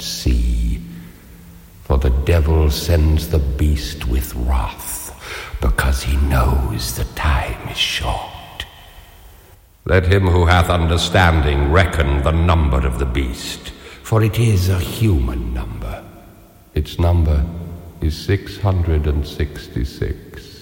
see. For the devil sends the beast with wrath, because he knows the time is short. Let him who hath understanding reckon the number of the beast, for it is a human number. Its number is 666.